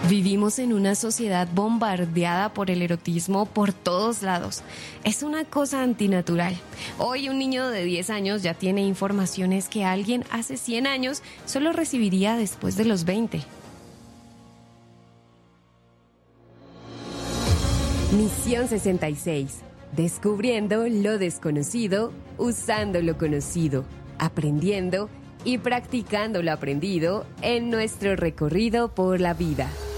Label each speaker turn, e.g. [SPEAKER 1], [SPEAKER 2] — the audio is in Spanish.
[SPEAKER 1] Vivimos en una sociedad bombardeada por el erotismo por todos lados. Es una cosa antinatural. Hoy un niño de 10 años ya tiene informaciones que alguien hace 100 años solo recibiría después de los 20. Misión 66. Descubriendo lo desconocido, usando lo conocido, aprendiendo y practicando lo aprendido en nuestro recorrido por la vida.